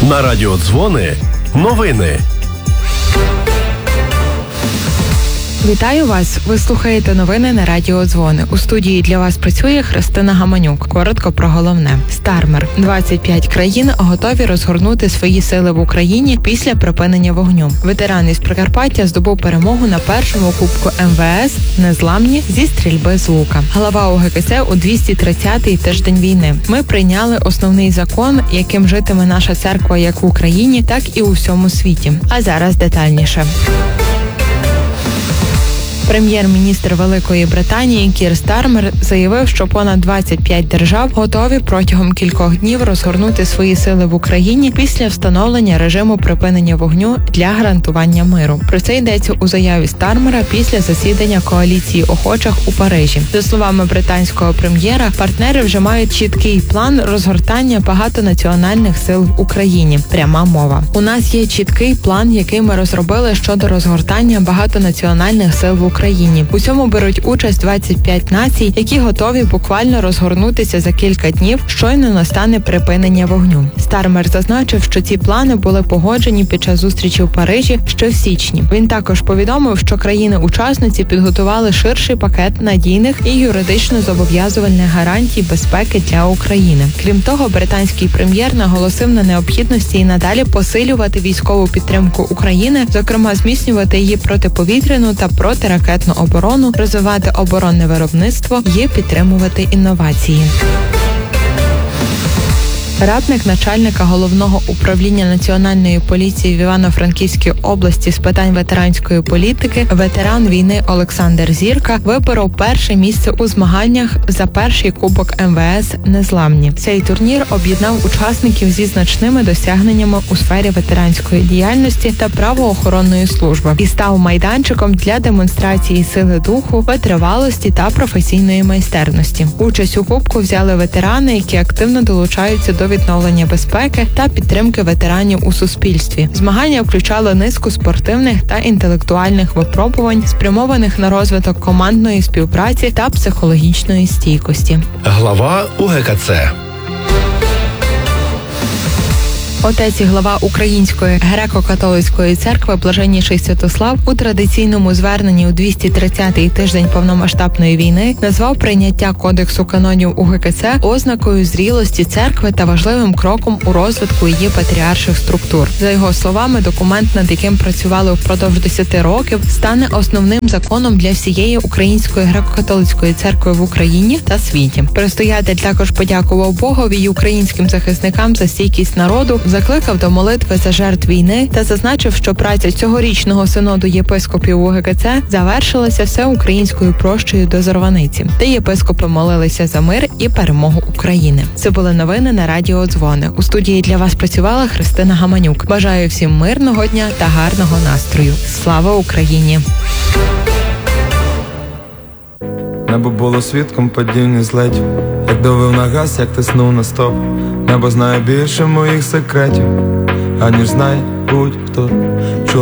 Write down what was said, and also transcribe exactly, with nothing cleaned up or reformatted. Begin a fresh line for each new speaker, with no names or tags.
На радіо Дзвони новини.
Вітаю вас! Ви слухаєте новини на радіо Дзвони. У студії для вас працює Христина Гаманюк. Коротко про головне. Стармер. двадцять п'ять країн готові розгорнути свої сили в Україні після припинення вогню. Ветеран із Прикарпаття здобув перемогу на першому кубку ем ве ес «Незламні» зі стрільби з лука. Глава о ге ке це у двісті тридцятий тиждень війни. Ми прийняли основний закон, яким житиме наша церква як в Україні, так і у всьому світі. А зараз детальніше. Прем'єр-міністр Великої Британії Кір Стармер заявив, що понад двадцять п'ять держав готові протягом кількох днів розгорнути свої сили в Україні після встановлення режиму припинення вогню для гарантування миру. Про це йдеться у заяві Стармера після засідання коаліції охочих у Парижі. За словами британського прем'єра, партнери вже мають чіткий план розгортання багатонаціональних сил в Україні. Пряма мова. У нас є чіткий план, який ми розробили щодо розгортання багатонаціональних сил в Україні. Україні. У цьому беруть участь двадцять п'ять націй, які готові буквально розгорнутися за кілька днів, щойно настане припинення вогню. Стармер зазначив, що ці плани були погоджені під час зустрічі в Парижі ще в січні. Він також повідомив, що країни-учасниці підготували ширший пакет надійних і юридично зобов'язувальних гарантій безпеки для України. Крім того, британський прем'єр наголосив на необхідності і надалі посилювати військову підтримку України, зокрема зміцнювати її протиповітряну та протиракетну ракетну оборону, розвивати оборонне виробництво і підтримувати інновації. Радник начальника Головного управління Національної поліції в Івано-Франківській області з питань ветеранської політики, ветеран війни Олександр Зірка виборов перше місце у змаганнях за перший кубок ем ве ес «Незламні». Цей турнір об'єднав учасників зі значними досягненнями у сфері ветеранської діяльності та правоохоронної служби і став майданчиком для демонстрації сили духу, витривалості та професійної майстерності. Участь у кубку взяли ветерани, які активно долучаються до відновлення безпеки та підтримки ветеранів у суспільстві. Змагання включали низку спортивних та інтелектуальних випробувань, спрямованих на розвиток командної співпраці та психологічної стійкості.
Глава о ге ке це.
Отець і глава Української греко-католицької церкви Блаженніший Святослав у традиційному зверненні у двісті тридцятий тиждень повномасштабної війни назвав прийняття Кодексу канонів о ге ке це ознакою зрілості церкви та важливим кроком у розвитку її патріарших структур. За його словами, документ, над яким працювали впродовж десяти років, стане основним законом для всієї Української греко-католицької церкви в Україні та світі. Предстоятель також подякував Богові й українським захисникам за стійкість народу, закликав до молитви за жертв війни та зазначив, що праця цьогорічного синоду єпископів о ге ке це завершилася всеукраїнською прощею до Зарваниці, де єпископи молилися за мир і перемогу України. Це були новини на радіо Дзвони. У студії для вас працювала Христина Гаманюк. Бажаю всім мирного дня та гарного настрою. Слава Україні!
Небо було свідком падіння злетів, як давив на газ, як тиснув на стоп. Небо знає більше моїх секретів, аніж знає будь-хто.